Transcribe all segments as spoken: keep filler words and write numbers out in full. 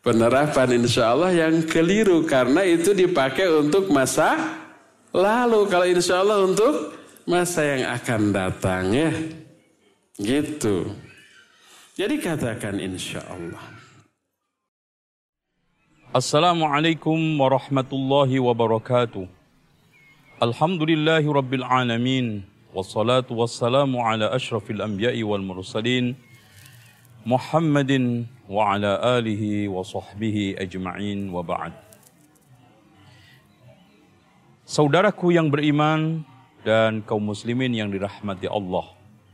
penerapan insya Allah yang keliru. Karena itu dipakai untuk masa lalu. Kalau insya Allah untuk masa yang akan datang ya. Gitu. Jadi katakan insya Allah. Assalamualaikum warahmatullahi wabarakatuh. Alhamdulillahi rabbil alamin. Wassalatu wassalamu ala ashrafil anbiya'i wal mursalin. Muhammadin wa ala alihi wa sahbihi ajma'in wa ba'd. Saudaraku yang beriman dan kaum muslimin yang dirahmati Allah.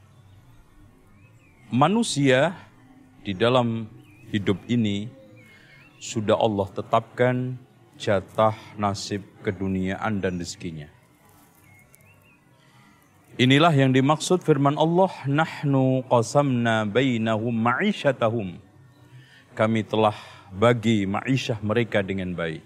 Manusia di dalam hidup ini sudah Allah tetapkan jatah nasib keduniaan dan rezekinya. Inilah yang dimaksud firman Allah, nahnu qasamna bainahum ma'isyatahum. Kami telah bagi ma'isyah mereka dengan baik.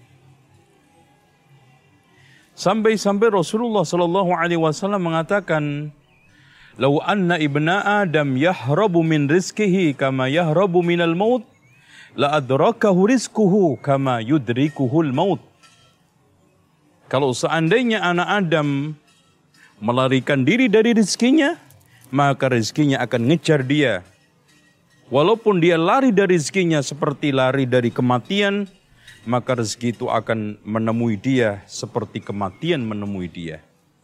Sampai-sampai Rasulullah sallallahu alaihi wasallam mengatakan, "Lau anna ibna Adam yahrabu min rizkihi kama yahrabu minal maut, la adrakahu rizquhu kama yudrikuhul maut." Kalau seandainya anak Adam melarikan diri dari rezekinya, maka rezekinya akan ngejar dia. Walaupun dia lari dari rezekinya seperti lari dari kematian, maka rezeki itu akan menemui dia seperti kematian menemui dia.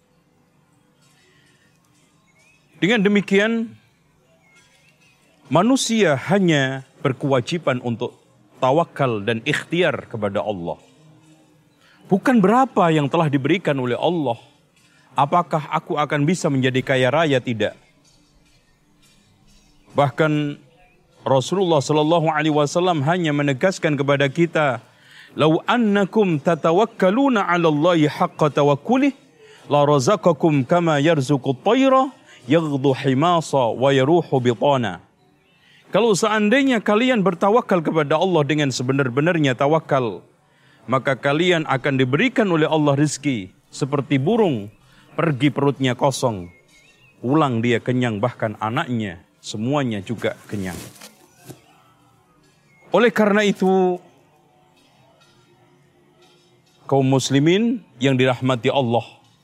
Dengan demikian, manusia hanya berkewajiban untuk tawakal dan ikhtiar kepada Allah. Bukan berapa yang telah diberikan oleh Allah. Apakah aku akan bisa menjadi kaya raya? Tidak. Bahkan Rasulullah sallallahu alaihi wasallam hanya menegaskan kepada kita, "Lau annakum tatawakkaluna 'ala Allahi haqqa tawakkulih, la razaqakum kama yarzuqut tayra yaghdu himasa wa yaruhu bitana." Kalau seandainya kalian bertawakal kepada Allah dengan sebenar-benarnya tawakal, maka kalian akan diberikan oleh Allah rezeki seperti burung pergi perutnya kosong, pulang dia kenyang, bahkan anaknya semuanya juga kenyang. Oleh karena itu, kaum muslimin yang dirahmati Allah,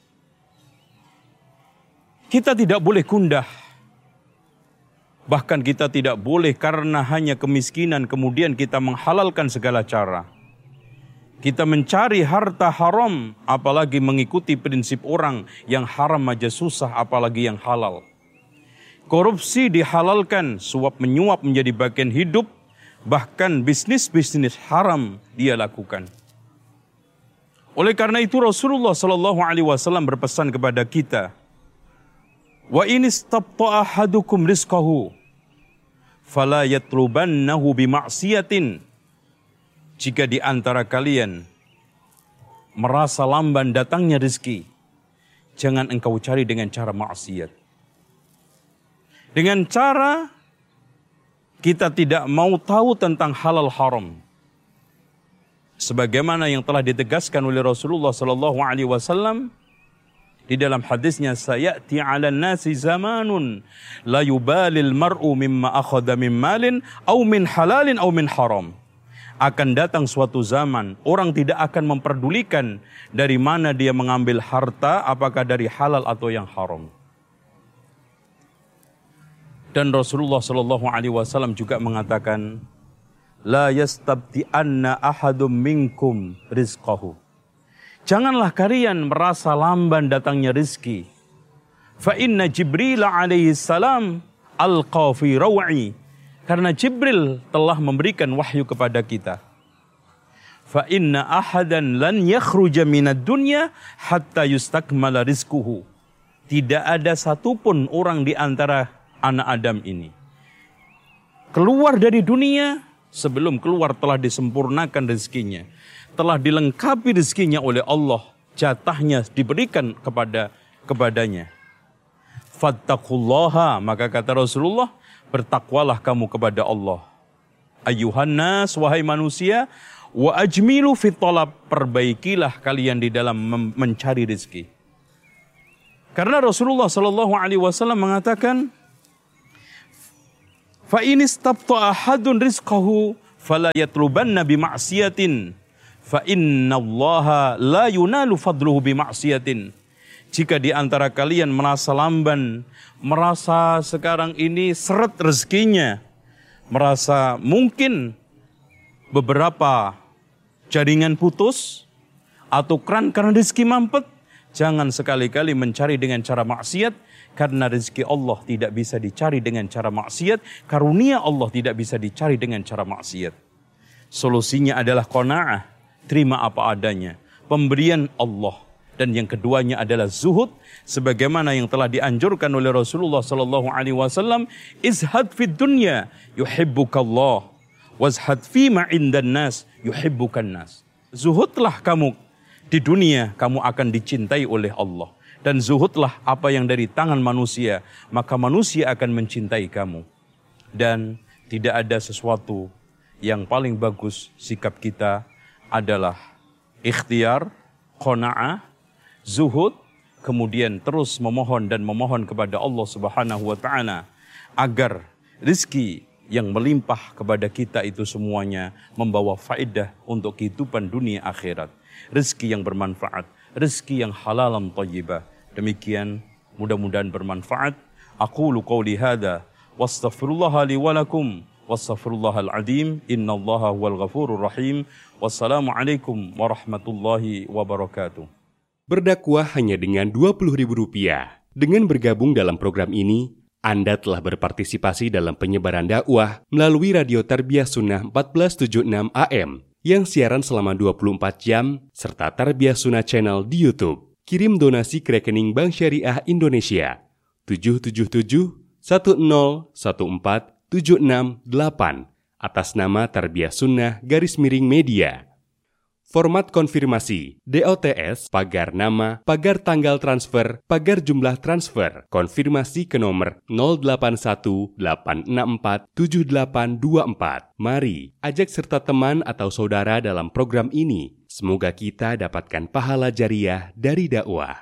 kita tidak boleh kundah. Bahkan kita tidak boleh karena hanya kemiskinan kemudian kita menghalalkan segala cara. Kita mencari harta haram, apalagi mengikuti prinsip orang yang haram aja susah, apalagi yang halal. Korupsi dihalalkan, suap menyuap menjadi bagian hidup, bahkan bisnis-bisnis haram dia lakukan. Oleh karena itu Rasulullah sallallahu alaihi wasallam berpesan kepada kita, "Wa in istabta'a ahadukum rizqahu fala yatlubannahu bima'siyatin." Jika di antara kalian merasa lamban datangnya rezeki, jangan engkau cari dengan cara maksiat. Dengan cara kita tidak mau tahu tentang halal haram. Sebagaimana yang telah ditegaskan oleh Rasulullah sallallahu alaihi wasallam di dalam hadisnya, sayati 'alan nasi zamanun la yubalil mar'u mimma akhadha min malin aw min halalin aw min haram. Akan datang suatu zaman, orang tidak akan memperdulikan dari mana dia mengambil harta, apakah dari halal atau yang haram. Dan Rasulullah sallallahu alaihi wasallam juga mengatakan, la yastabti'anna ahadum minkum rizqahu. Janganlah kalian merasa lamban datangnya rizki. Fa inna Jibril alaihi salam alqa fi raw'i. Karena Jibril telah memberikan wahyu kepada kita. Fa inna ahadan lan yakhruja minad dunya hatta yustakmala rizquhu. Tidak ada satupun orang di antara anak Adam ini keluar dari dunia sebelum keluar telah disempurnakan rezekinya, telah dilengkapi rezekinya oleh Allah, jatahnya diberikan kepada kepadanya. Fattaqullaha, maka kata Rasulullah, bertakwalah kamu kepada Allah. Ayuhan nas, wahai manusia, wa ajmilu fit talab, perbaikilah kalian di dalam mencari rezeki. Karena Rasulullah sallallahu alaihi wasallam mengatakan, fa in istabta ahadun rizqahu fala yatlubanna bima'siyatin fa innallaha la yunalu fadluhu bima'siyatin. Jika di antara kalian merasa lamban, merasa sekarang ini seret rezekinya, merasa mungkin beberapa jaringan putus atau keran karena rezeki mampet, jangan sekali-kali mencari dengan cara maksiat, karena rezeki Allah tidak bisa dicari dengan cara maksiat, karunia Allah tidak bisa dicari dengan cara maksiat. Solusinya adalah qanaah, terima apa adanya, pemberian Allah. Dan yang keduanya adalah zuhud, sebagaimana yang telah dianjurkan oleh Rasulullah sallallahu alaihi wasallam, izhad fid dunya yuhibbukallah, wazhad fima indan nas yuhibbukan nas. Zuhudlah kamu di dunia, kamu akan dicintai oleh Allah. Dan zuhudlah apa yang dari tangan manusia, maka manusia akan mencintai kamu. Dan tidak ada sesuatu yang paling bagus sikap kita adalah ikhtiar, qanaah, zuhud, kemudian terus memohon dan memohon kepada Allah Subhanahu wa taala agar rezeki yang melimpah kepada kita itu semuanya membawa faedah untuk kehidupan dunia akhirat. Rezeki yang bermanfaat, rezeki yang halalan thayyibah. Demikian, mudah-mudahan bermanfaat. Aqulu qawli hadza wastaghfirullaha li wa lakum wastaghfirullahal azim innallaha huwal ghafurur rahim. Wassalamualaikum warahmatullahi wabarakatuh. Berdakwah hanya dengan dua puluh ribu rupiah. Dengan bergabung dalam program ini, Anda telah berpartisipasi dalam penyebaran dakwah melalui Radio Tarbiyah Sunnah empat belas tujuh puluh enam A M yang siaran selama dua puluh empat jam, serta Tarbiyah Sunnah Channel di YouTube. Kirim donasi ke rekening Bank Syariah Indonesia tujuh tujuh tujuh satu nol satu empat tujuh enam delapan atas nama Tarbiyah Sunnah garis miring media. Format konfirmasi, D O T S, pagar nama, pagar tanggal transfer, pagar jumlah transfer, konfirmasi ke nomor nol delapan satu delapan enam empat tujuh delapan dua empat. Mari, ajak serta teman atau saudara dalam program ini. Semoga kita dapatkan pahala jariah dari dakwah.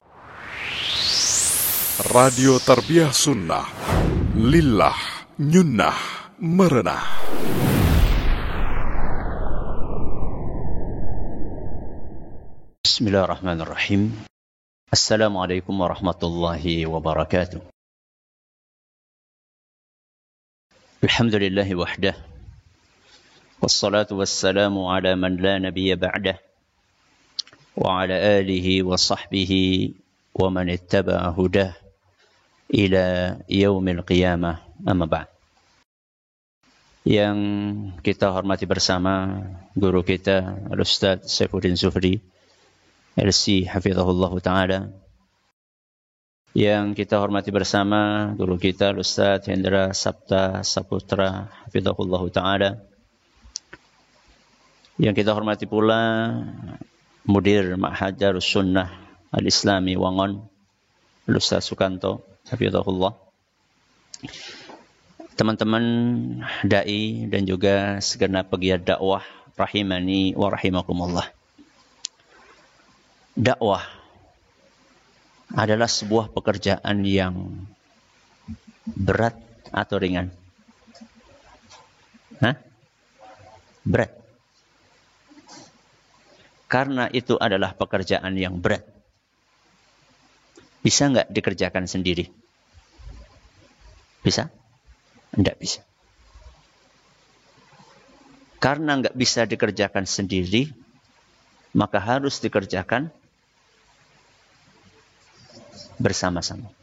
Radio Tarbiyah Sunnah, lillah, nyunnah, merenah. Bismillahirrahmanirrahim. Assalamualaikum warahmatullahi wabarakatuh. Alhamdulillahi wahdah. Wassalatu wassalamu ala man la nabiyya ba'dah. Wa ala alihi wa sahbihi wa man ittaba'a hudah ila yaumil qiyamah, amma ba'd. Yang kita hormati bersama guru kita Al-Ustaz Saifuddin Zuhri L C hafizahullah ta'ala, yang kita hormati bersama guru kita Ustaz Hendra Sabta Saputra hafizahullah ta'ala, yang kita hormati pula Mudir Ma'had Darus Sunnah Al-Islami Wangon Ustaz Sukanto hafizahullah, teman-teman dai dan juga segenap pegiat dakwah rahimani wa rahimakumullah. Dakwah adalah sebuah pekerjaan yang berat atau ringan? Hah? Berat. Karena itu adalah pekerjaan yang berat. Bisa nggak dikerjakan sendiri? Bisa? Tidak bisa. Karena nggak bisa dikerjakan sendiri, maka harus dikerjakan bersama-sama.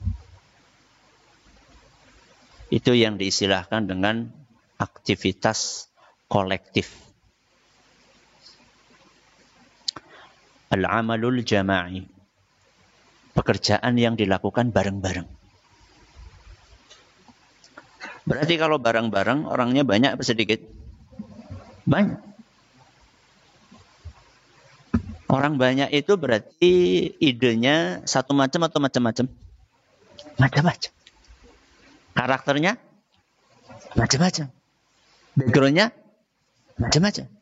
Itu yang diistilahkan dengan aktivitas kolektif. Al-amalul jama'i. Pekerjaan yang dilakukan bareng-bareng. Berarti kalau bareng-bareng orangnya banyak apa sedikit? Banyak. Orang banyak itu berarti idenya satu macam atau macam-macam? Macam-macam. Karakternya macam-macam. Backgroundnya macam-macam.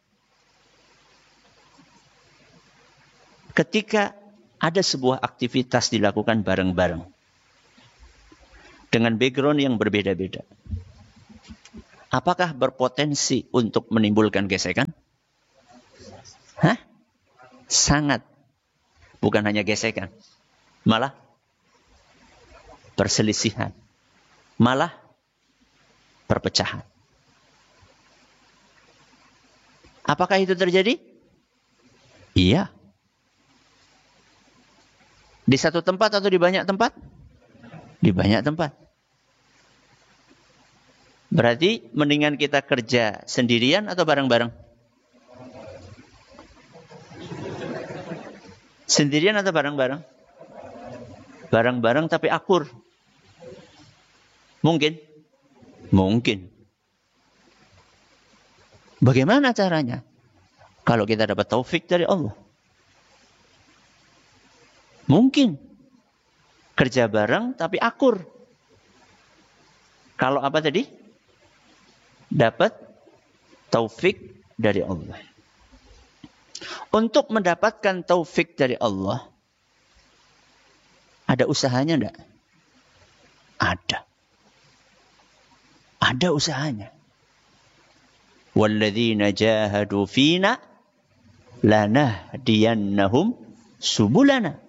Ketika ada sebuah aktivitas dilakukan bareng-bareng dengan background yang berbeda-beda, apakah berpotensi untuk menimbulkan gesekan? Hah? Sangat. Bukan hanya gesekan, malah perselisihan, malah perpecahan. Apakah itu terjadi? Iya. Di satu tempat atau di banyak tempat? Di banyak tempat. Berarti mendingan kita kerja sendirian atau bareng-bareng? Sendirian atau bareng-bareng? Bareng-bareng tapi akur. Mungkin? Mungkin. Bagaimana caranya? Kalau kita dapat taufik dari Allah. Mungkin. Kerja bareng tapi akur. Kalau apa tadi? Dapat taufik dari Allah. Untuk mendapatkan taufik dari Allah, ada usahanya enggak? Ada. Ada usahanya. Walladzina jahadu fina lanahdiyannahum subulana.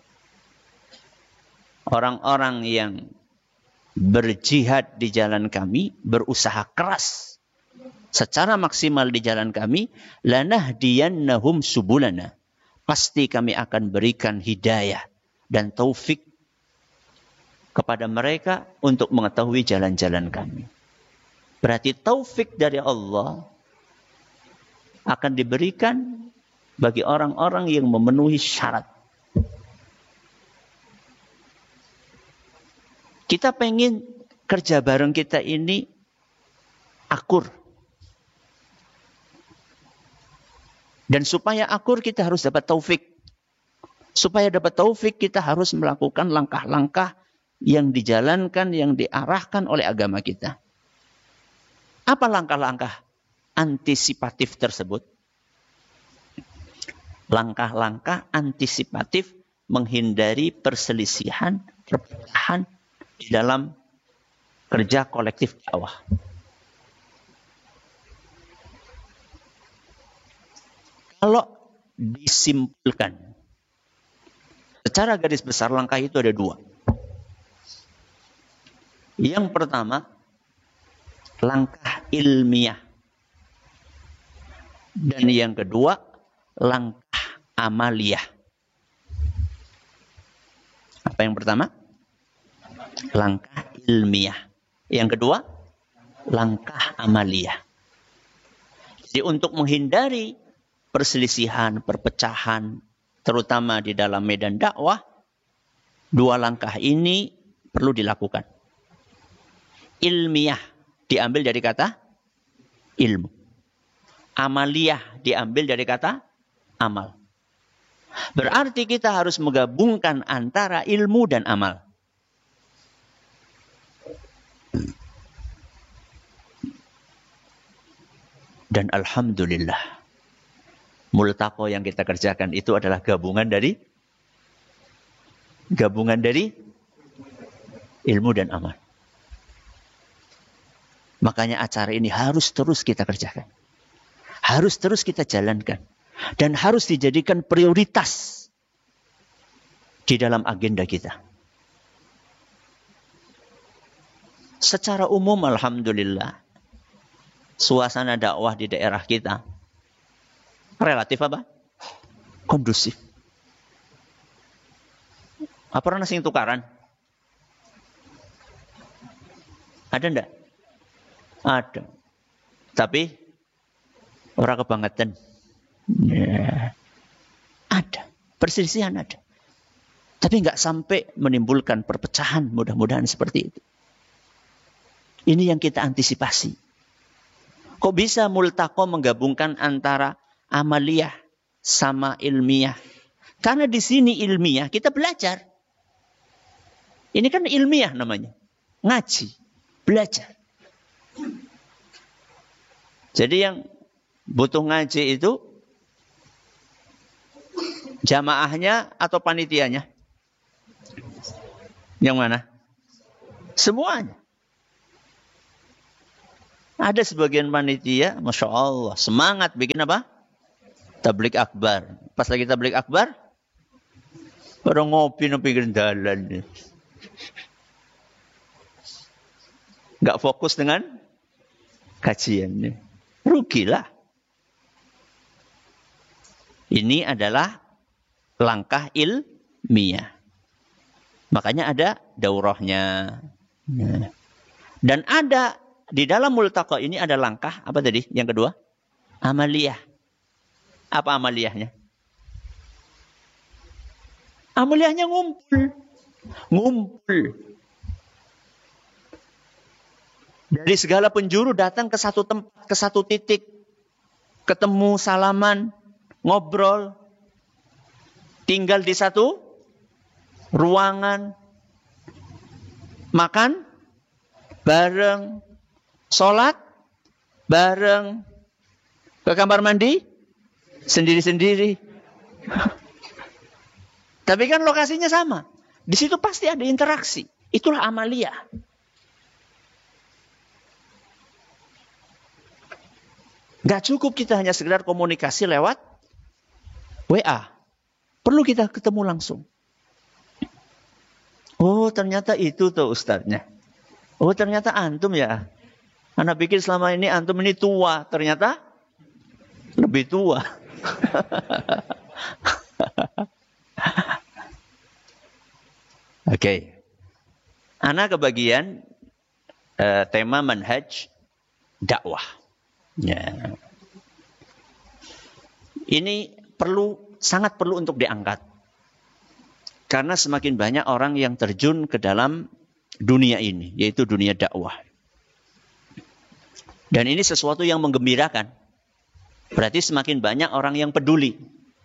Orang-orang yang berjihad di jalan kami, berusaha keras secara maksimal di jalan kami, lanahdiyannahum subulana. Pasti kami akan berikan hidayah dan taufik kepada mereka untuk mengetahui jalan-jalan kami. Berarti taufik dari Allah akan diberikan bagi orang-orang yang memenuhi syarat. Kita pengen kerja bareng kita ini akur. Dan supaya akur kita harus dapat taufik. Supaya dapat taufik kita harus melakukan langkah-langkah yang dijalankan, yang diarahkan oleh agama kita. Apa langkah-langkah antisipatif tersebut? Langkah-langkah antisipatif menghindari perselisihan, perpecahan di dalam kerja kolektif dakwah. Kalau disimpulkan, secara garis besar langkah itu ada dua. Yang pertama, langkah ilmiah. Dan yang kedua, langkah amaliyah. Apa yang pertama? Langkah ilmiah. Yang kedua, langkah amaliyah. Jadi untuk menghindari perselisihan, perpecahan, terutama di dalam medan dakwah, dua langkah ini perlu dilakukan. Ilmiah diambil dari kata ilmu. Amaliyah diambil dari kata amal. Berarti kita harus menggabungkan antara ilmu dan amal. Dan alhamdulillah, multaqo yang kita kerjakan itu adalah gabungan dari gabungan dari ilmu dan amal. Makanya acara ini harus terus kita kerjakan. Harus terus kita jalankan. Dan harus dijadikan prioritas di dalam agenda kita. Secara umum alhamdulillah, suasana dakwah di daerah kita relatif apa? Kondusif. Apa pernah sing tukaran? Ada enggak? Ada. Tapi orang kebangetan. Ya. Ada. Perselisihan ada. Tapi enggak sampai menimbulkan perpecahan, mudah-mudahan seperti itu. Ini yang kita antisipasi. Kok bisa multaqo menggabungkan antara amaliyah sama ilmiah? Karena di sini ilmiah kita belajar. Ini kan ilmiah namanya. Ngaji, belajar. Jadi yang butuh ngaji itu jamaahnya atau panitianya? Yang mana? Semuanya. Ada sebagian panitia, Masya Allah, semangat bikin apa? Tablik akbar. Pas lagi tablik akbar, orang ngopi di pinggir jalan. Nggak fokus dengan kajiannya. Rugilah. Ini adalah langkah ilmiah. Makanya ada daurahnya. Dan ada di dalam multaqa ini ada langkah apa tadi? Yang kedua, amaliyah. Apa amaliyahnya? Amaliyahnya ngumpul. Ngumpul. Dari segala penjuru datang ke satu tempat, ke satu titik. Ketemu, salaman, ngobrol. Tinggal di satu ruangan. Makan bareng. Sholat bareng. Ke kamar mandi sendiri-sendiri. Tapi kan lokasinya sama. Di situ pasti ada interaksi. Itulah amaliyah. Gak cukup kita hanya sekedar komunikasi lewat W A. Perlu kita ketemu langsung. Oh, ternyata itu tuh ustadznya. Oh, ternyata antum ya. Anak pikir selama ini antum ini tua. Ternyata lebih tua. Oke. Okay. Anak kebagian uh, tema manhaj dakwah. Ya. Ini perlu, sangat perlu untuk diangkat. Karena semakin banyak orang yang terjun ke dalam dunia ini, yaitu dunia dakwah. Dan ini sesuatu yang menggembirakan. Berarti semakin banyak orang yang peduli.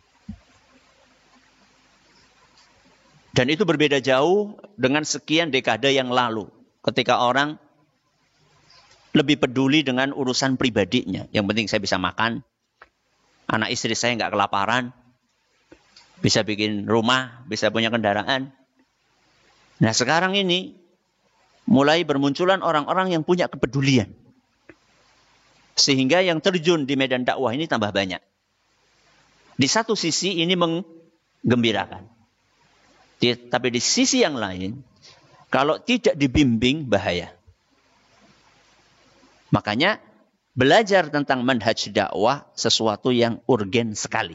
Dan itu berbeda jauh dengan sekian dekade yang lalu. Ketika orang lebih peduli dengan urusan pribadinya. Yang penting saya bisa makan. Anak istri saya nggak kelaparan. Bisa bikin rumah. Bisa punya kendaraan. Nah sekarang ini mulai bermunculan orang-orang yang punya kepedulian. Sehingga yang terjun di medan dakwah ini tambah banyak. Di satu sisi ini menggembirakan. Tapi di sisi yang lain, kalau tidak dibimbing bahaya. Makanya belajar tentang manhaj dakwah sesuatu yang urgen sekali.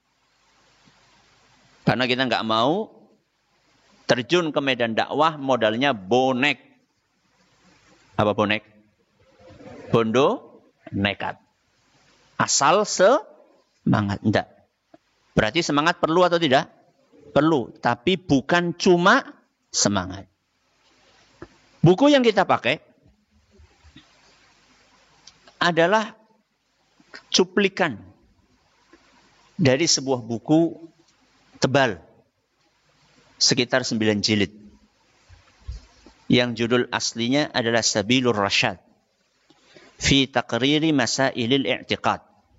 Karena kita nggak mau terjun ke medan dakwah modalnya bonek. Apa bonek? Bondo, nekat. Asal semangat. Enggak. Berarti semangat perlu atau tidak? Perlu. Tapi bukan cuma semangat. Buku yang kita pakai adalah cuplikan dari sebuah buku tebal. Sekitar sembilan jilid. Yang judul aslinya adalah Sabilur Rasyad. Fi taqriri masailil i'tiqad.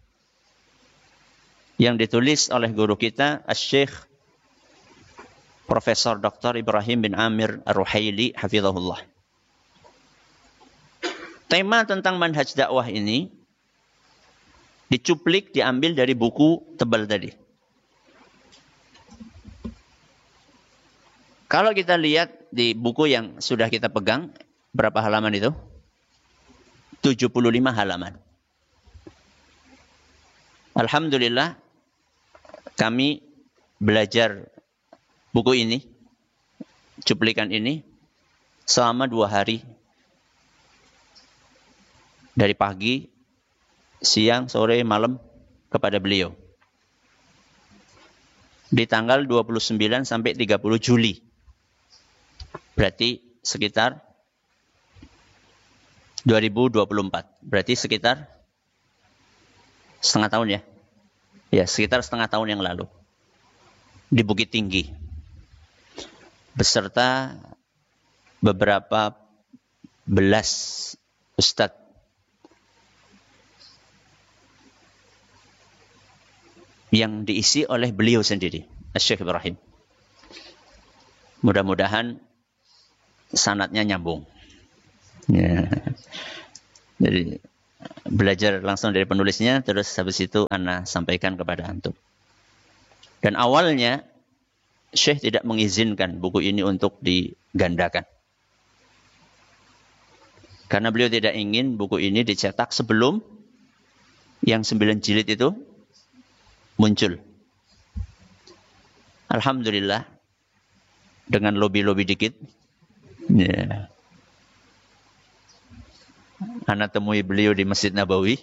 Yang ditulis oleh guru kita, Asy-Syaikh Profesor Doktor Ibrahim bin Amir Ar-Ruhaili, hafizahullah. Tema tentang manhaj dakwah ini dicuplik, diambil dari buku tebal tadi. Kalau kita lihat di buku yang sudah kita pegang, berapa halaman itu? tujuh puluh lima halaman. Alhamdulillah, kami belajar buku ini, cuplikan ini, selama dua hari. Dari pagi, siang, sore, malam kepada beliau. Di tanggal dua puluh sembilan sampai tiga puluh Juli. Berarti sekitar dua ribu dua puluh empat. Berarti sekitar setengah tahun ya. Ya, sekitar setengah tahun yang lalu. Di Bukit Tinggi. Beserta beberapa belas ustadz. Yang diisi oleh beliau sendiri, Asy-Syaikh Ibrahim. Mudah-mudahan sanadnya nyambung. Ya. Jadi belajar langsung dari penulisnya, terus habis itu ana sampaikan kepada antum. Dan awalnya Syekh tidak mengizinkan buku ini untuk digandakan. Karena beliau tidak ingin buku ini dicetak sebelum yang sembilan jilid itu muncul. Alhamdulillah, dengan lobby-lobby dikit, ya. Ana temui beliau di Masjid Nabawi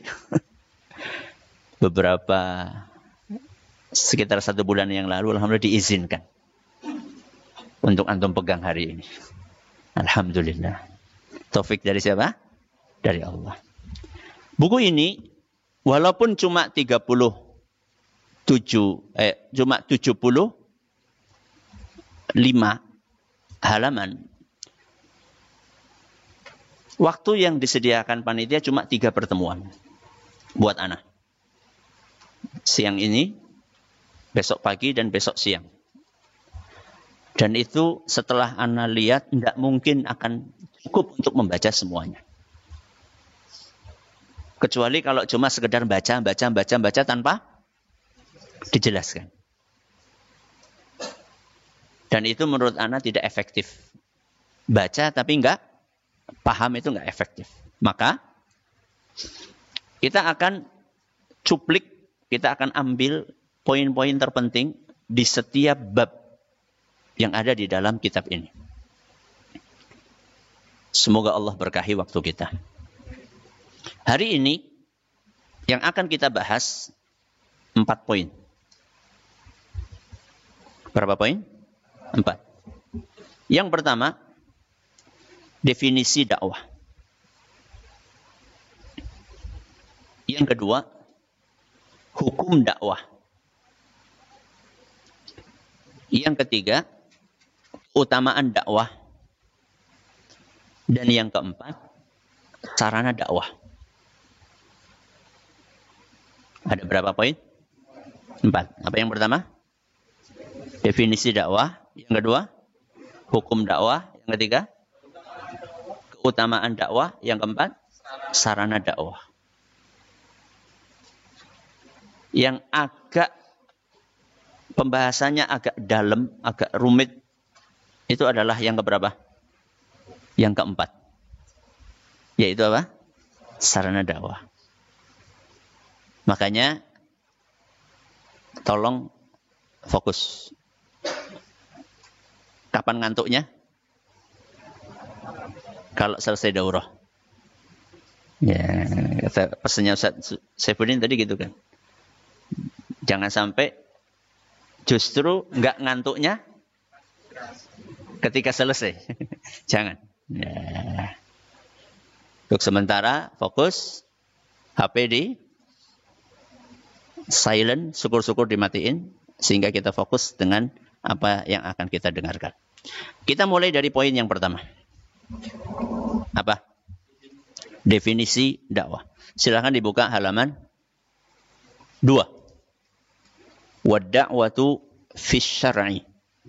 beberapa sekitar satu bulan yang lalu. Alhamdulillah diizinkan untuk antum pegang hari ini. Alhamdulillah. Taufik dari siapa? Dari Allah. Buku ini walaupun cuma tiga puluh tujuh eh cuma tujuh puluh lima halaman. Waktu yang disediakan panitia cuma tiga pertemuan buat ana. Siang ini, besok pagi dan besok siang. Dan itu setelah ana lihat tidak mungkin akan cukup untuk membaca semuanya. Kecuali kalau cuma sekedar baca, baca, baca, baca tanpa dijelaskan. Dan itu menurut ana tidak efektif. Baca tapi enggak paham, itu enggak efektif. Maka kita akan cuplik, kita akan ambil poin-poin terpenting di setiap bab yang ada di dalam kitab ini. Semoga Allah berkahi waktu kita. Hari ini yang akan kita bahas empat poin. Berapa poin? Empat. Yang pertama, definisi dakwah. Yang kedua, hukum dakwah. Yang ketiga, keutamaan dakwah. Dan yang keempat, sarana dakwah. Ada berapa poin? Empat. Apa yang pertama? Definisi dakwah. Yang kedua, hukum dakwah. Yang ketiga, keutamaan dakwah. Yang keempat, sarana dakwah. Yang agak pembahasannya agak dalam, agak rumit, itu adalah yang keberapa? Yang keempat. Yaitu apa? Sarana dakwah. Makanya tolong fokus. Kapan ngantuknya? Kalau selesai daurah. Ya, kata pesannya Ustaz Saifuddin tadi gitu kan. Jangan sampai justru enggak ngantuknya ketika selesai. Jangan. Ya. Untuk sementara fokus, H P di silent, syukur-syukur dimatiin sehingga kita fokus dengan apa yang akan kita dengarkan. Kita mulai dari poin yang pertama. Apa? Definisi dakwah. Silakan dibuka halaman dua. Wad-da'watu fi syar'i.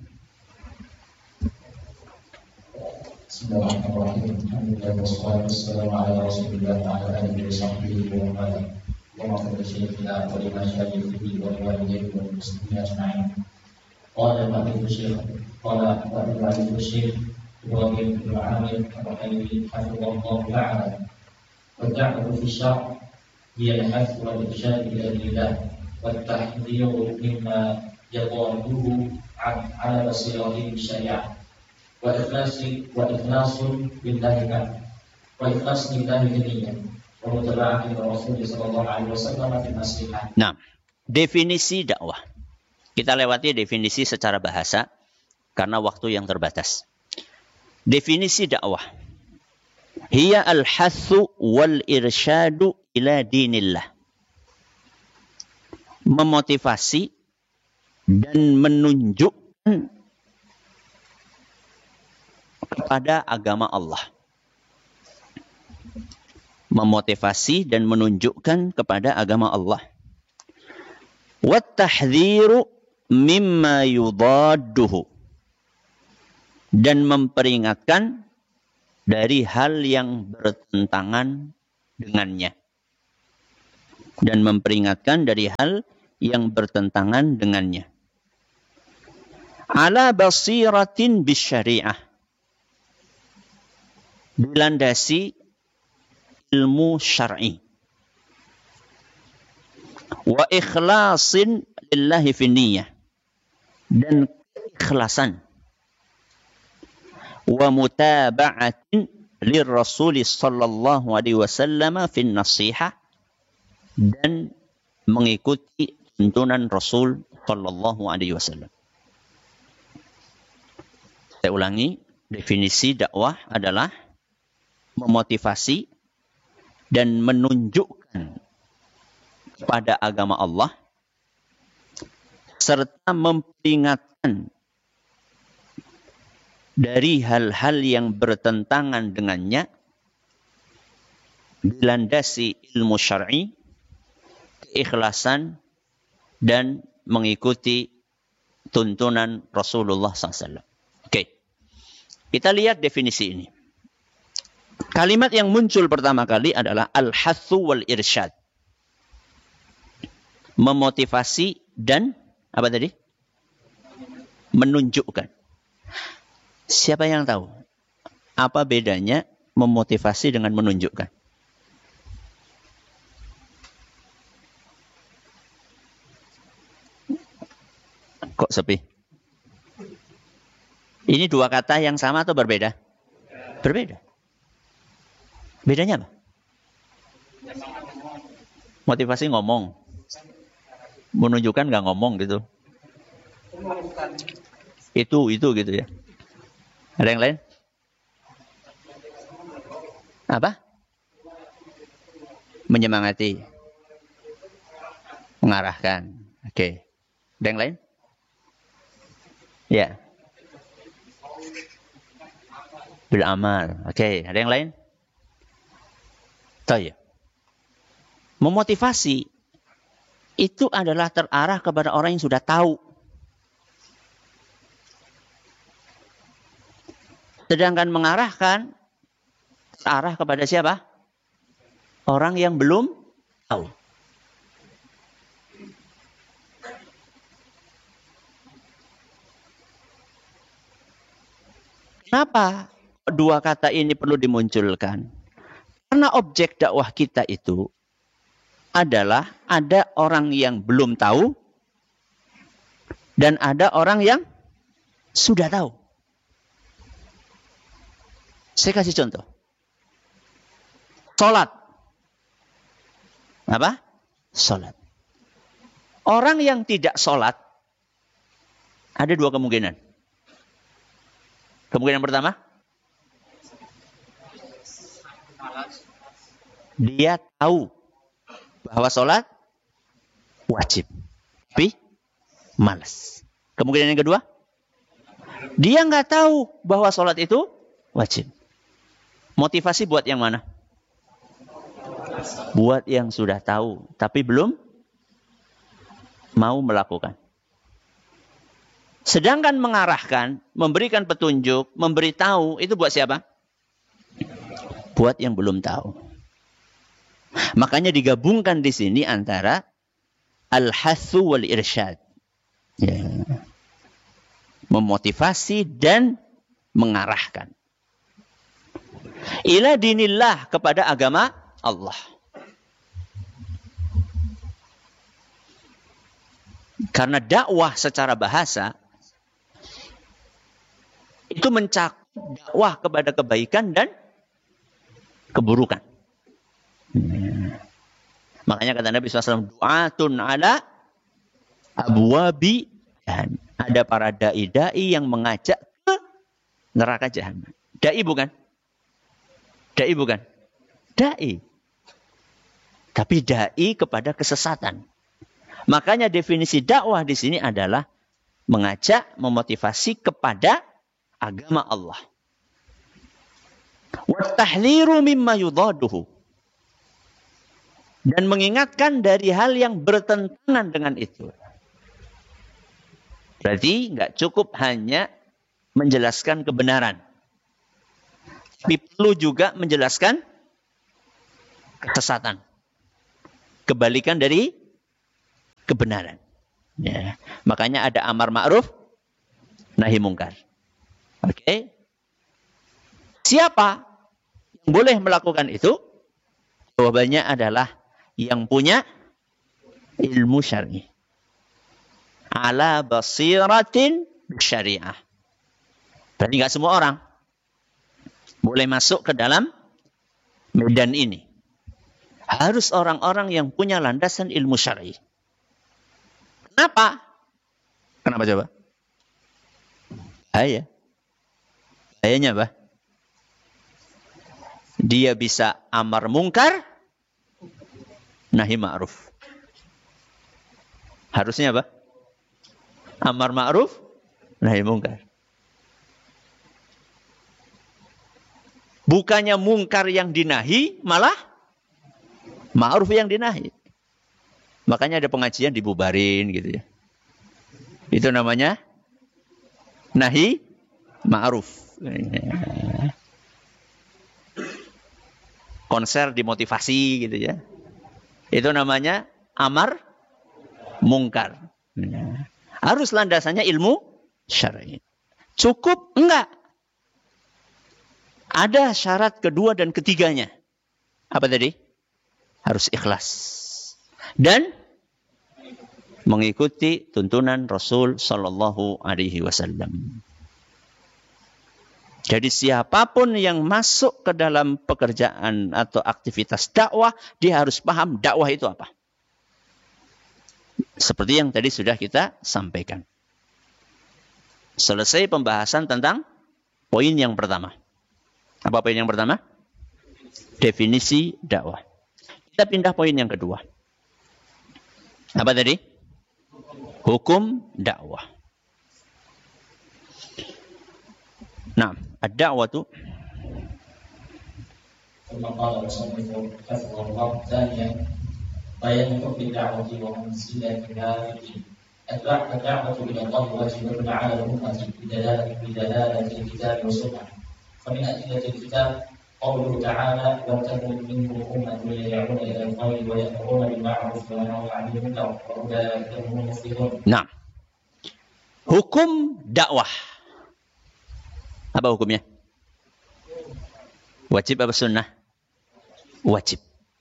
Bismillahirrahmanirrahim. Alhamdulillah wassalatu wassalamu ala Rasulillah wa ala alihi wa sahbihi wa man wa man tabi'ahum wa lima syari'ihi wa walidayhi wal muslimin ajma'in. Qala al-mu'allif Syekh qala al-mu'allif Syekh Ibrahim bin Amir al-Hayyi hafizahullah ta'ala. Wad-da'watu fi syar'i hiya al-hath wal irsyad ila dinillah wa at-tahdhiru mimma yadharuhu 'ala basiratin syari'ah. Wa ikhlasi wa ikhlasun billahi wa ikhlas lillahi jami'an wa mutaba'ati Rasul sallallahu alaihi wasallam fi nasihat. Nah, definisi dakwah. Kita lewati definisi secara bahasa karena waktu yang terbatas. Definisi dakwah. Hiya al-hathu wal irsyadu ila dinillah. Memotivasi dan menunjukkan kepada agama Allah. Memotivasi dan menunjukkan kepada agama Allah. Wat-tahdhiru mimma yudadduhu. Dan memperingatkan dari hal yang bertentangan dengannya. Dan memperingatkan dari hal yang bertentangan dengannya. Ala basiratin bisyariah. Dilandasi ilmu syar'i. Wa ikhlasin lillahi finniyah. Dan keikhlasan. Wa mutaba'atin lirrasuli sallallahu alaihi wasallam fin nasihah. Dan mengikuti tuntunan Rasul sallallahu alaihi wasallam. Saya ulangi, definisi dakwah adalah memotivasi dan menunjukkan kepada agama Allah serta memperingatkan dari hal-hal yang bertentangan dengannya dilandasi ilmu syar'i, keikhlasan dan mengikuti tuntunan Rasulullah sallallahu alaihi wasallam. Oke, kita lihat definisi ini. Kalimat yang muncul pertama kali adalah al-hathu wal irsyad. Memotivasi dan apa tadi? Menunjukkan. Siapa yang tahu apa bedanya memotivasi dengan menunjukkan? Kok sepi? Ini dua kata yang sama atau berbeda? Berbeda. Bedanya apa? Motivasi ngomong. Menunjukkan nggak ngomong gitu. Itu, itu gitu ya. Ada yang lain? Apa? Menyemangati. Mengarahkan. Oke. Ada yang lain? Ya. Bil amal. Oke, ada yang lain? Tayyib. Memotivasi itu adalah terarah kepada orang yang sudah tahu. Sedangkan mengarahkan terarah kepada siapa? Orang yang belum tahu. Kenapa dua kata ini perlu dimunculkan? Karena objek dakwah kita itu adalah ada orang yang belum tahu dan ada orang yang sudah tahu. Saya kasih contoh. Salat. Apa? Salat. Orang yang tidak salat ada dua kemungkinan. Kemungkinan pertama, dia tahu bahwa sholat wajib, tapi malas. Kemungkinan yang kedua, dia nggak tahu bahwa sholat itu wajib. Motivasi buat yang mana? Buat yang sudah tahu, tapi belum mau melakukan. Sedangkan mengarahkan, memberikan petunjuk, memberitahu, itu buat siapa? Buat yang belum tahu. Makanya digabungkan di sini antara al-hathu wal irsyad. Ya. Memotivasi dan mengarahkan. Ila dinillah, kepada agama Allah. Karena dakwah secara bahasa itu mencakup dakwah kepada kebaikan dan keburukan. Hmm. Makanya kata Nabi shallallahu alaihi wasallam, du'atun ala abwabi jahanam. Ada para dai-dai yang mengajak ke neraka jahanam. Dai bukan? Dai bukan? Dai. Tapi dai kepada kesesatan. Makanya definisi dakwah di sini adalah mengajak, memotivasi kepada agama Allah. Wa tahliru mimma yudaduhu. Dan mengingatkan dari hal yang bertentangan dengan itu. Berarti nggak cukup hanya menjelaskan kebenaran. Tapi perlu juga menjelaskan kesesatan. Kebalikan dari kebenaran. Ya. Makanya ada amar ma'ruf, nahi mungkar. Oke. Okay. Siapa yang boleh melakukan itu? Jawabannya adalah yang punya ilmu syar'i. Ala basiratin syariah. Berarti nggak semua orang boleh masuk ke dalam medan ini. Harus orang-orang yang punya landasan ilmu syar'i. Kenapa? Kenapa coba? Bahaya. Bahayanya apa? Dia bisa amar mungkar, nahi ma'ruf. Harusnya apa? Amar ma'ruf, nahi mungkar. Bukannya mungkar yang dinahi, malah ma'ruf yang dinahi. Makanya ada pengajian dibubarin gitu ya. Itu namanya nahi ma'ruf. Konser dimotivasi gitu ya. Itu namanya amar mungkar. Harus landasannya ilmu syar'i. Cukup? Enggak. Ada syarat kedua dan ketiganya. Apa tadi? Harus ikhlas. Dan mengikuti tuntunan Rasul Sallallahu Alaihi Wasallam. Jadi siapapun yang masuk ke dalam pekerjaan atau aktivitas dakwah, dia harus paham dakwah itu apa. Seperti yang tadi sudah kita sampaikan. Selesai pembahasan tentang poin yang pertama. Apa poin yang pertama? Definisi dakwah. Kita pindah poin yang kedua. Apa tadi? Hukum dakwah. Nah, ad-da'watu ثم قال المصنف حفظه الله ثانيا بيان حكم الدعوة ومنزلتها في الدين. الدعوة إلى الله واجبة على الأمة بدلالة بدلالة الكتاب والسنة. فمن أدلة الكتاب قوله تعالى: ولتكن منكم أمة يدعون إلى الخير ويأمرون بالمعروف وينهون عن المنكر وأولئك هم المفلحون. Nah, hukum dakwah. Apa hukumnya? Wajib apa sunnah? Wajib.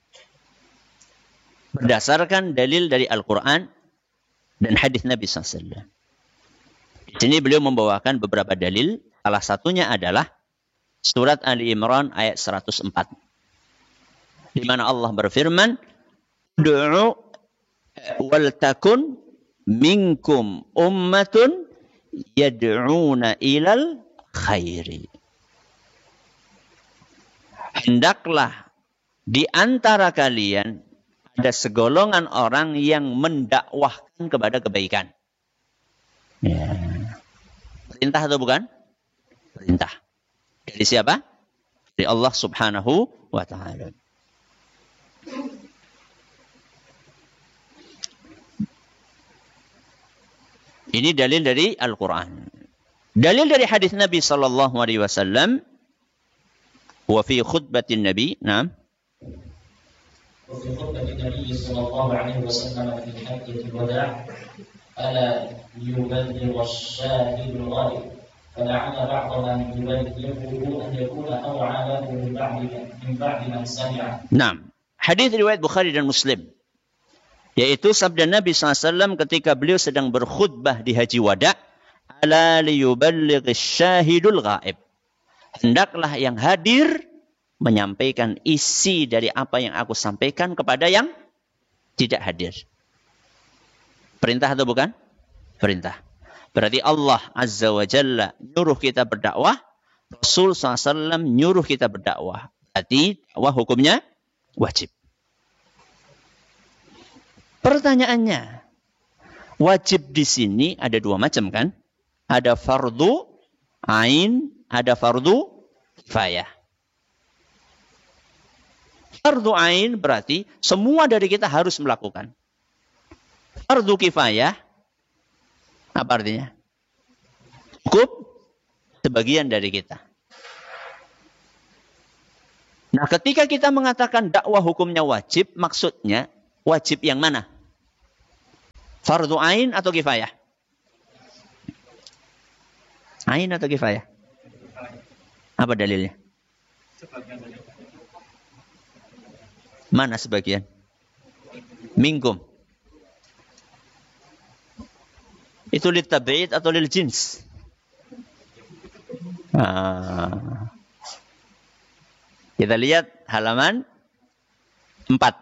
Berdasarkan dalil dari Al-Quran dan hadis Nabi shallallahu alaihi wasallam. Di sini beliau membawakan beberapa dalil. Salah satunya adalah surat Ali Imran ayat seratus empat. Di mana Allah berfirman, "Du'u wal takun minkum ummatun yad'una ilal khairi." Hendaklah di antara kalian ada segolongan orang yang mendakwahkan kepada kebaikan. Ya. Perintah atau bukan? Perintah. Dari siapa? Dari Allah Subhanahu wa ta'ala. Ini dalil dari Al-Quran. Dalil dari hadis Nabi sallallahu alaihi wasallam. Wa fi khutbatin Nabi, nah. Wa fi khutbatin Nabi sallallahu alaihi wasallam fi hajjatil wada' ala yuballigh ash-shahidul ghaib. فلعل بعض من يبلغه أن يكون أوعى له من بعد من بعد من سمع. Naam. Hadis riwayat Bukhari dan Muslim. Yaitu sabda Nabi shallallahu alaihi wasallam ketika beliau sedang berkhutbah di Haji Wada, ala liyuballigh ash-shahidul ghaib. Hendaklah yang hadir menyampaikan isi dari apa yang aku sampaikan kepada yang tidak hadir. Perintah atau bukan? Perintah. Berarti Allah Azza wa Jalla nyuruh kita berdakwah, Rasul shallallahu alaihi wasallam nyuruh kita berdakwah. Berarti dakwah hukumnya wajib. Pertanyaannya, wajib di sini ada dua macam kan? Ada fardu ain, ada fardu kifayah. Fardu ain berarti semua dari kita harus melakukan. Fardu kifayah apa artinya? Cukup sebagian dari kita. Nah, ketika kita mengatakan dakwah hukumnya wajib, maksudnya wajib yang mana? Fardu ain atau kifayah? Ain atau kifayah? Apa dalilnya? Mana sebagian? Minkum. Itu lil tabi'id atau lil jins? Ah. Kita lihat halaman empat.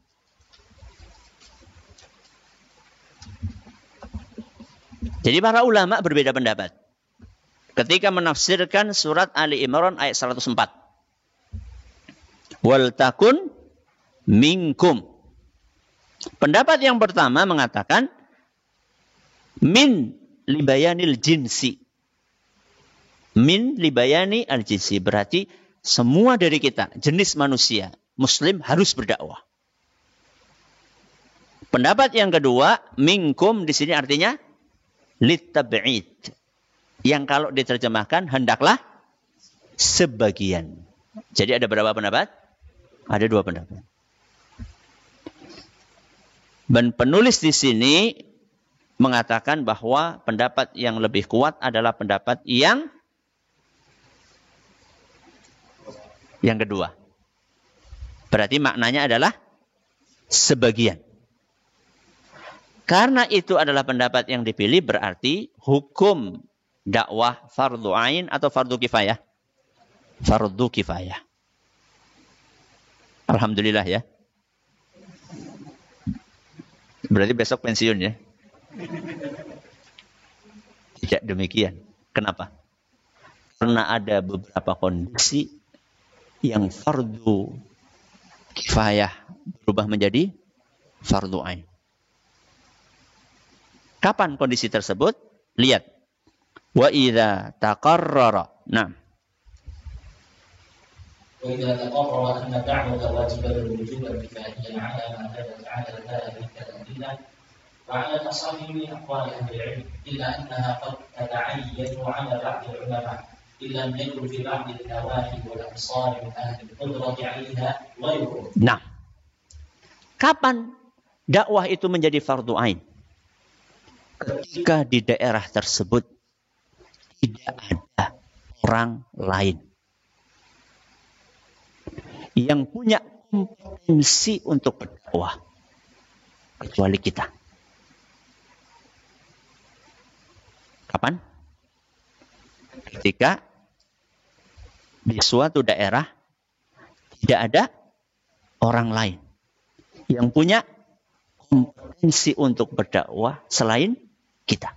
Jadi para ulama berbeda pendapat ketika menafsirkan surat Ali Imran ayat seratus empat. Wal takun minkum. Pendapat yang pertama mengatakan min libayanil jinsi. Min libayani al jinsi berarti semua dari kita, jenis manusia, muslim harus berdakwah. Pendapat yang kedua, minkum di sini artinya litab'id. Yang kalau diterjemahkan hendaklah sebagian. Jadi ada berapa pendapat? Ada dua pendapat. Dan penulis di sini mengatakan bahwa pendapat yang lebih kuat adalah pendapat yang yang kedua. Berarti maknanya adalah sebagian. Karena itu adalah pendapat yang dipilih, berarti hukum dakwah fardu ain atau fardu kifayah? Fardu kifayah. Alhamdulillah ya. Berarti besok pensiun ya. Tidak demikian. Kenapa? Karena ada beberapa kondisi yang fardu kifayah berubah menjadi fardu ain. Kapan kondisi tersebut? Lihat. Wa idza taqarrara. Nah. Wa idza taqarrara anna da'wata wajibatun wujuban kifayyan 'ala ma dalla 'ala dhalika al-adillah wa 'ala tasahhumi aqwali ahli al-'ilm illa annaha qad tata'ayyanu 'ala ba'd al-'ulama illa an yakun fi ba'd al-nawahi wal absar min ahli al-qudrati 'alayha ghayruhum. Nah. Kapan dakwah itu menjadi fardu ain? Ketika di daerah tersebut tidak ada orang lain yang punya kompetensi untuk berdakwah kecuali kita. Kapan? Ketika di suatu daerah tidak ada orang lain yang punya kompetensi untuk berdakwah selain kita.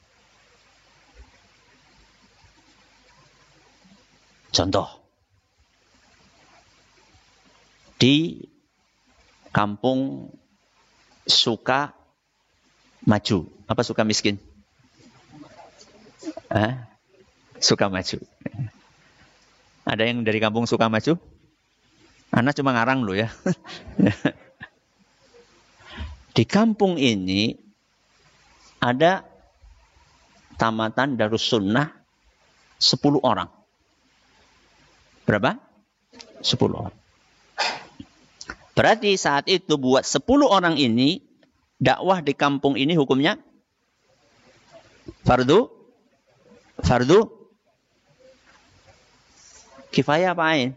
Contoh, di kampung Suka Maju, apa Suka Miskin? Hah? Suka Maju. Ada yang dari kampung Suka Maju? Anak cuma ngarang loh ya. Di kampung ini ada tamatan Darus Sunnah sepuluh orang. Berapa? sepuluh orang. Berarti saat itu buat sepuluh orang ini, dakwah di kampung ini hukumnya fardu fardu kifayah apa ain?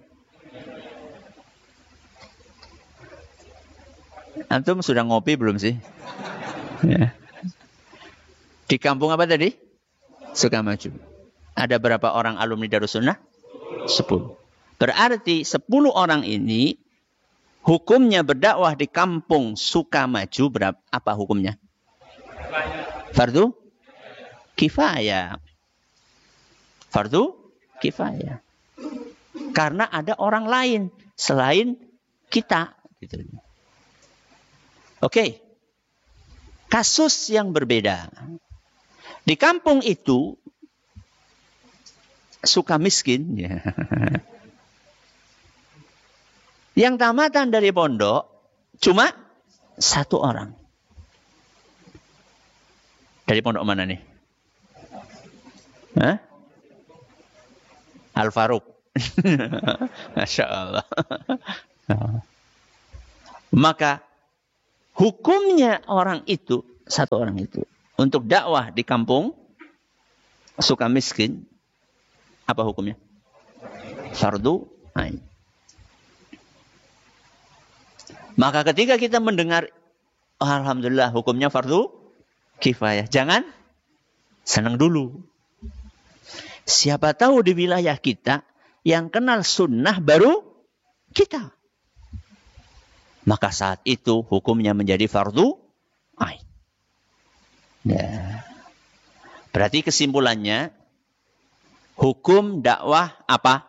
Antum sudah ngopi belum sih? Ya. Di kampung apa tadi? Sukamaju. Ada berapa orang alumni Darus Sunnah? Sepuluh. Berarti sepuluh orang ini hukumnya berdakwah di kampung Sukamaju berapa? Apa hukumnya? Fardu kifayah. Fardu kifayah. Karena ada orang lain selain kita. Gitu. Oke. Kasus yang berbeda. Di kampung itu suka miskin. Ya. Yang tamatan dari pondok cuma satu orang. Dari pondok mana nih? Hah? Al Faruq. Masya Allah. Maka hukumnya orang itu, satu orang itu, untuk dakwah di kampung Sukamiskin, apa hukumnya? Fardu ain. Maka ketika kita mendengar, oh, alhamdulillah hukumnya fardu kifayah, jangan senang dulu. Siapa tahu di wilayah kita yang kenal sunnah baru kita. Maka saat itu hukumnya menjadi fardu ain. Ya. Berarti kesimpulannya, hukum dakwah apa?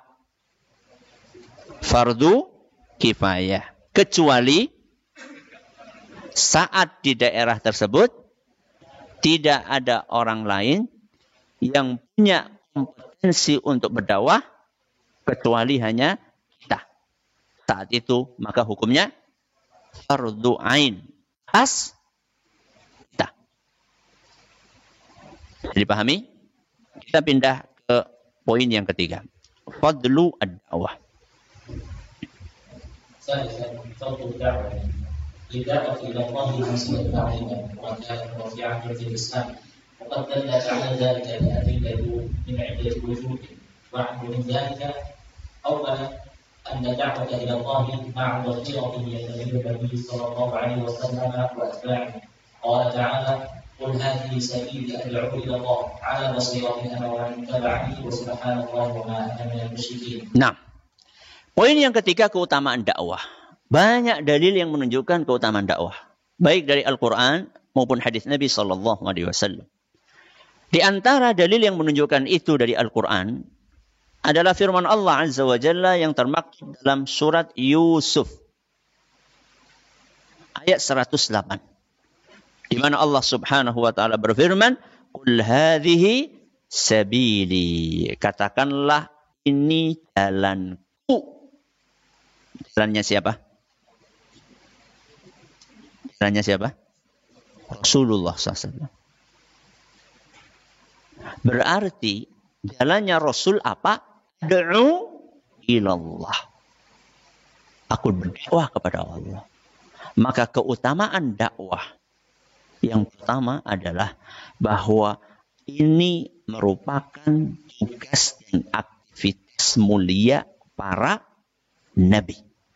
Fardu kifayah. Kecuali saat di daerah tersebut tidak ada orang lain yang punya kompetensi untuk berdakwah kecuali hanya kita. Saat itu maka hukumnya fardu ain as kita. Dipahami? Kita pindah ke poin yang ketiga. Fadlu ad-da'wah. فضل الدعوة للدعوة إلى الله منزلة عظيمة ومكانة رفيعة في الإسلام وقد دلت على ذلك الأدلة من عدة وجوه ومن ذلك أولا أن الدعوة إلى الله مع بصيرة يتبين النبي صلى الله عليه وسلم وأتباعه قال تعالى قل هذه سبيلي أدعو إلى الله على بصيرة أنا ومن تبعني وسبحان الله وما أنا من المشركين. Nah, poin yang ketiga, keutamaan dakwah. Banyak dalil yang menunjukkan keutamaan dakwah, baik dari Al-Quran maupun hadis Nabi Sallallahu Alaihi Wasallam. Di antara dalil yang menunjukkan itu dari Al-Quran adalah firman Allah Azza wa Jalla yang termaktub dalam surat Yusuf ayat seratus delapan, di mana Allah Subhanahu wa taala berfirman, "Qul hadhihi sabili." Katakanlah ini jalanku. Jalannya siapa? Jalannya siapa? Rasulullah shallallahu alaihi wasallam. Berarti jalannya Rasul apa? Ad'u ilallah. Aku berdakwah kepada Allah. Maka keutamaan dakwah yang pertama adalah bahwa ini merupakan tugas dan aktivitas mulia para nabi.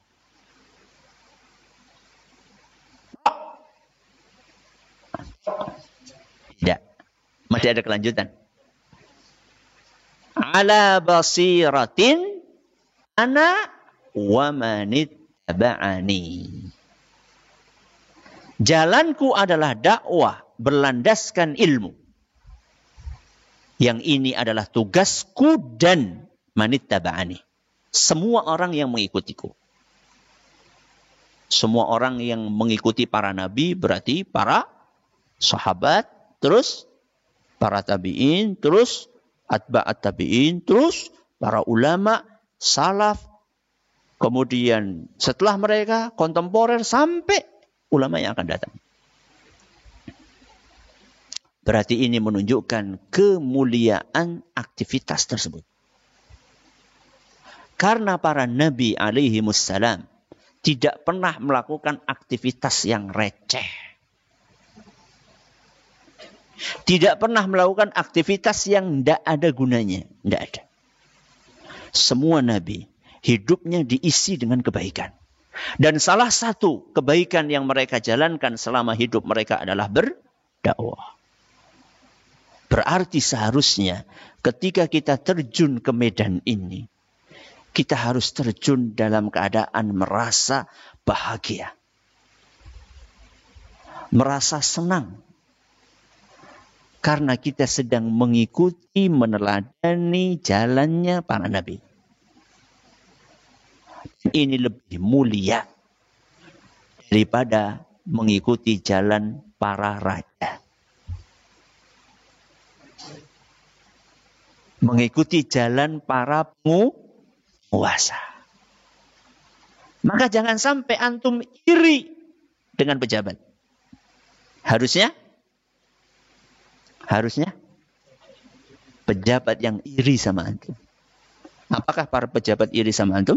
Tidak. Masih ada kelanjutan. Ala basiratin ana wa manittaba'ani. Jalanku adalah dakwah berlandaskan ilmu. Yang ini adalah tugasku dan manittaba'ani. Semua orang yang mengikutiku. Semua orang yang mengikuti para nabi berarti para sahabat, terus para tabi'in, terus atba'at tabi'in, terus para ulama, salaf, kemudian setelah mereka kontemporer sampai ulama yang akan datang. Berarti ini menunjukkan kemuliaan aktivitas tersebut. Karena para nabi alaihimussalam tidak pernah melakukan aktivitas yang receh. Tidak pernah melakukan aktivitas yang tidak ada gunanya. Tidak ada. Semua nabi hidupnya diisi dengan kebaikan. Dan salah satu kebaikan yang mereka jalankan selama hidup mereka adalah berdakwah. Berarti seharusnya ketika kita terjun ke medan ini, kita harus terjun dalam keadaan merasa bahagia. Merasa senang. Karena kita sedang mengikuti, meneladani jalannya para nabi. Ini lebih mulia daripada mengikuti jalan para raja. Mengikuti jalan para penguasa. Maka jangan sampai antum iri dengan pejabat. Harusnya Harusnya pejabat yang iri sama antum. Apakah para pejabat iri sama antum?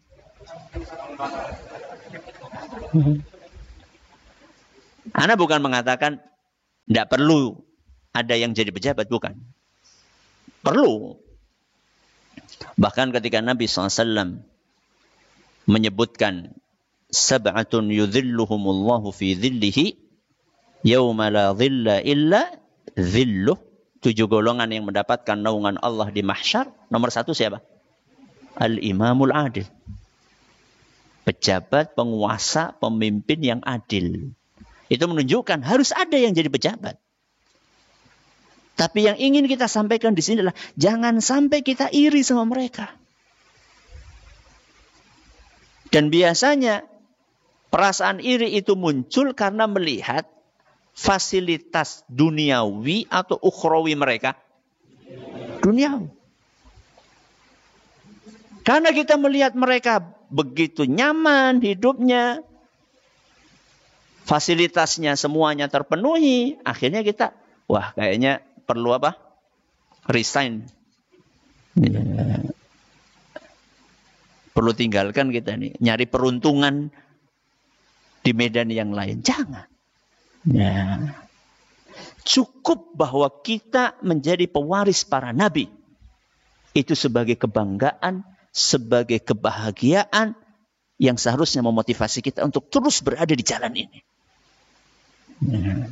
Ana bukan mengatakan tidak perlu ada yang jadi pejabat, bukan. Perlu. Bahkan ketika Nabi shallallahu alaihi wasallam menyebutkan sab'atun yudhilluhumullahu fi dhillihi yauma la dhilla illa dhilluh, tujuh golongan yang mendapatkan naungan Allah di mahsyar. Nomor satu siapa? Al-imamul adil. Pejabat, penguasa, pemimpin yang adil. Itu menunjukkan harus ada yang jadi pejabat. Tapi yang ingin kita sampaikan di sini adalah jangan sampai kita iri sama mereka. Dan biasanya perasaan iri itu muncul karena melihat fasilitas duniawi atau ukhrawi mereka. Duniawi. Karena kita melihat mereka begitu nyaman hidupnya, fasilitasnya semuanya terpenuhi, akhirnya kita, wah kayaknya perlu apa? Resign. Ya. Perlu tinggalkan kita nih, nyari peruntungan di medan yang lain. Jangan. Ya. Cukup bahwa kita menjadi pewaris para nabi. Itu sebagai kebanggaan, sebagai kebahagiaan yang seharusnya memotivasi kita untuk terus berada di jalan ini. Ya.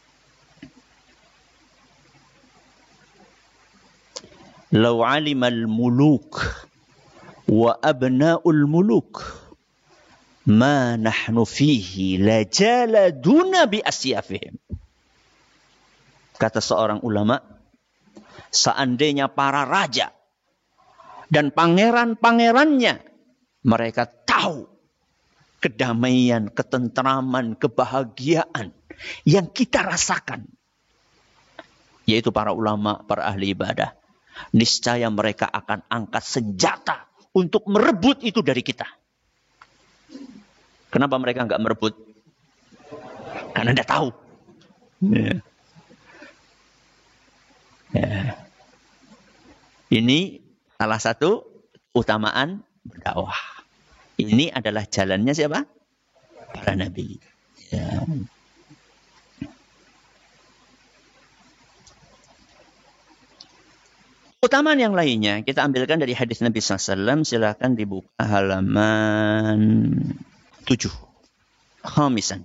Lau alimal muluk wa abna'ul muluk ma nahnu fihi la jaladuna bi asyafihim. Kata seorang ulama, seandainya para raja dan pangeran-pangerannya mereka tahu kedamaian, ketentraman, kebahagiaan yang kita rasakan, yaitu para ulama, para ahli ibadah, niscaya mereka akan angkat senjata untuk merebut itu dari kita. Kenapa mereka enggak merebut? Karena tidak tahu. Ya. Ya. Ini salah satu utamaan berdakwah. Ini adalah jalannya siapa? Para nabi. Ya. Utamaan yang lainnya kita ambilkan dari hadis Nabi shallallahu alaihi wasallam. Silakan dibuka halaman tujuh. Khamisan.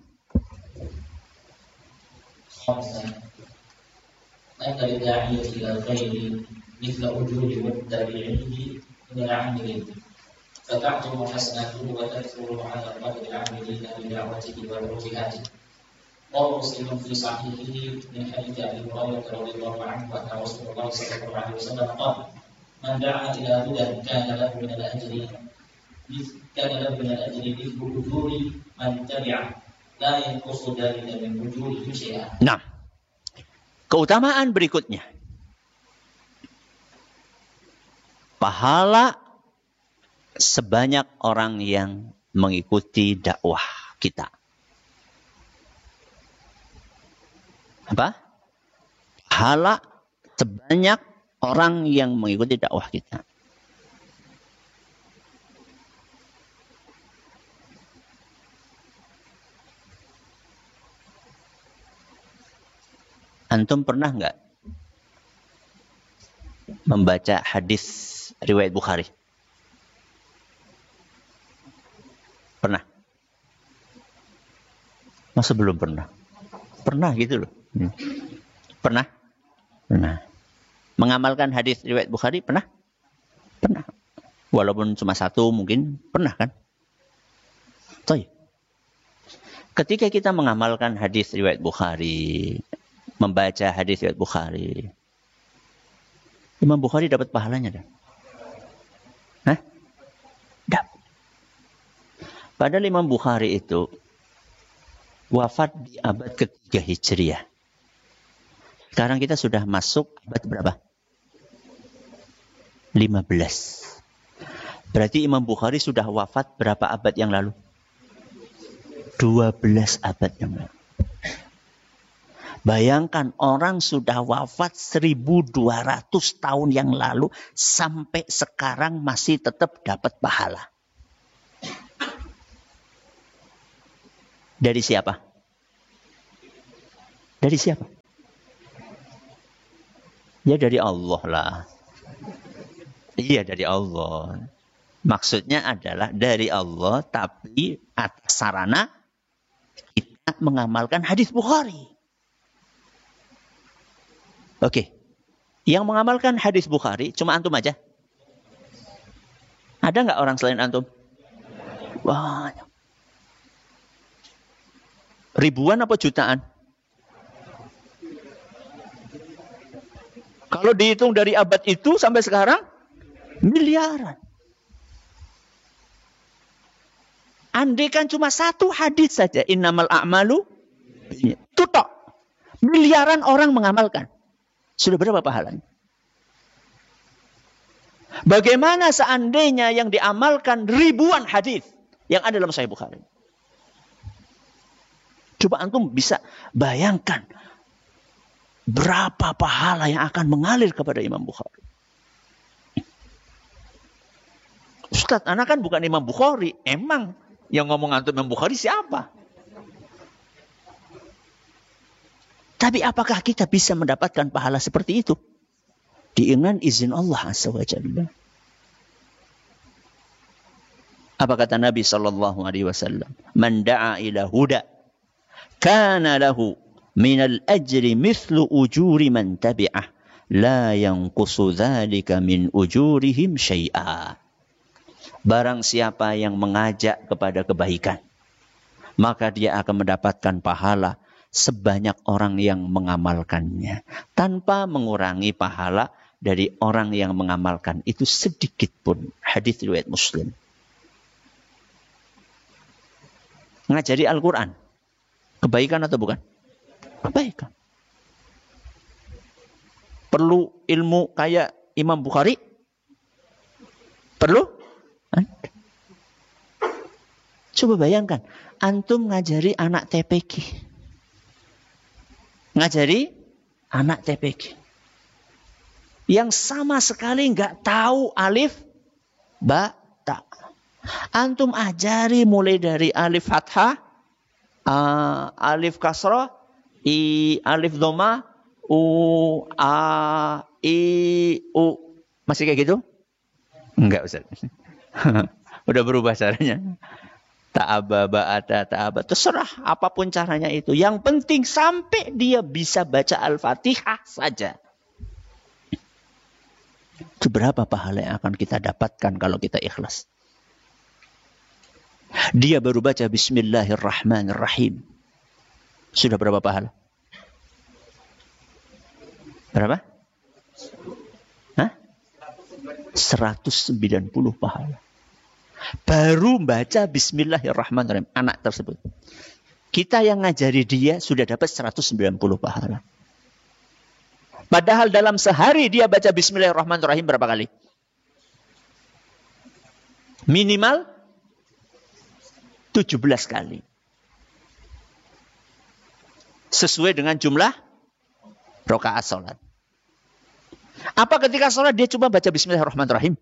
Khamisan. Anna lida'iyati ila khairi mithla ujuri muttabi'ihi min al-'amilin. Fata'tumu hasanatuhu wa tadhkuru 'ala qadri 'amilina bi da'watihi wa ruhiyatihi. Wa muslimun fi sahihihi min hadits Abi Hurairah radhiyallahu anhu anna Rasulullah sallallahu alaihi wasallam qala man da'a ila hudan kana lahu min al-ajri kana lahu min al-ajri mithlu ujuri man tabi'a la yanqusu dhalika min ujurihi syai'an. Nah, keutamaan berikutnya, pahala sebanyak orang yang mengikuti dakwah kita. Apa? Pahala sebanyak orang yang mengikuti dakwah kita. Antum pernah nggak membaca hadis riwayat Bukhari? Pernah? Masa belum pernah? Pernah gitu loh. Hmm. Pernah? Pernah. Mengamalkan hadis riwayat Bukhari pernah? Pernah. Walaupun cuma satu mungkin pernah kan? Toh. Ketika kita mengamalkan hadis riwayat Bukhari, membaca hadis riwayat Bukhari, Imam Bukhari dapat pahalanya dah. Hah? Dapat. Padahal Imam Bukhari itu wafat di abad ketiga Hijriah. Sekarang kita sudah masuk abad berapa? lima belas. Berarti Imam Bukhari sudah wafat berapa abad yang lalu? dua belas abad yang lalu. Bayangkan orang sudah wafat seribu dua ratus tahun yang lalu sampai sekarang masih tetap dapat pahala. Dari siapa? Dari siapa? Ya dari Allah lah. Iya dari Allah. Maksudnya adalah dari Allah tapi atas sarana kita mengamalkan hadis Bukhari. Oke, yang mengamalkan hadis Bukhari cuma antum aja. Ada nggak orang selain antum? Banyak. Ribuan apa jutaan? Kalau dihitung dari abad itu sampai sekarang, miliaran. Andai kan cuma satu hadis saja, innamal a'malu, itu tok. Miliaran orang mengamalkan. Sudah berapa pahalanya? Bagaimana seandainya yang diamalkan ribuan hadis yang ada dalam Sahih Bukhari? Coba antum bisa bayangkan berapa pahala yang akan mengalir kepada Imam Bukhari. Ustaz, anak kan bukan Imam Bukhari. Emang yang ngomong antum Imam Bukhari siapa? Tapi apakah kita bisa mendapatkan pahala seperti itu? Dengan izin Allah Azza wa Jalla. Apa kata Nabi sallallahu alaihi wasallam? Man da'a ila huda kana lahu minal ajri mithlu ujuri man tabi'ah la yanqusu dzalika min ujurihim syai'a. Barang siapa yang mengajak kepada kebaikan, maka dia akan mendapatkan pahala sebanyak orang yang mengamalkannya, tanpa mengurangi pahala dari orang yang mengamalkan itu sedikit pun. Hadis riwayat Muslim. Ngajari Al-Quran, kebaikan atau bukan? Kebaikan. Perlu ilmu kayak Imam Bukhari? Perlu? Coba bayangkan, antum ngajari anak T P G. Ngajari anak T P G. Yang sama sekali nggak tahu alif, ba, ta. Antum ajari mulai dari alif fathah, uh, alif kasrah, i, alif dhamma, u, a, i, u. Masih kayak gitu? Enggak, Ustaz. Udah berubah caranya. Ta'aba, ba'ata, ta'aba. Terserah apapun caranya itu. Yang penting sampai dia bisa baca Al-Fatihah saja. Itu berapa pahala yang akan kita dapatkan kalau kita ikhlas. Dia baru baca Bismillahirrahmanirrahim. Sudah berapa pahala? Berapa? Hah? seratus sembilan puluh pahala. Baru baca Bismillahirrahmanirrahim anak tersebut. Kita yang ngajari dia sudah dapat seratus sembilan puluh pahala. Padahal dalam sehari dia baca Bismillahirrahmanirrahim berapa kali? Minimal tujuh belas kali. Sesuai dengan jumlah rakaat salat. Apa ketika salat dia cuma baca Bismillahirrahmanirrahim?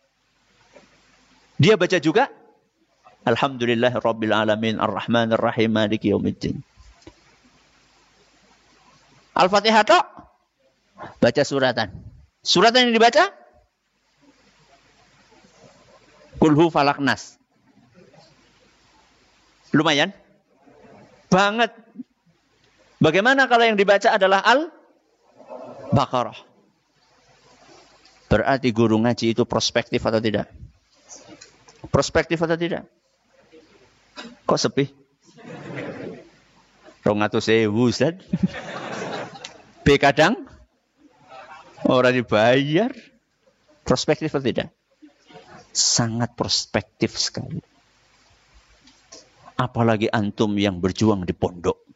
Dia baca juga Alhamdulillahirabbil alamin arrahmanir rahim maliki yaumiddin. Al-Fatihah tok baca suratan. Suratan yang dibaca Kulhu Falak Nas. Lumayan banget. Bagaimana kalau yang dibaca adalah Al-Baqarah? Berarti guru ngaji itu prospektif atau tidak? Prospektif atau tidak? Kok sepi? Rong atus sewu, Ustaz. B kadang orang dibayar. Prospektif atau tidak? Sangat prospektif sekali. Apalagi antum yang berjuang di pondok.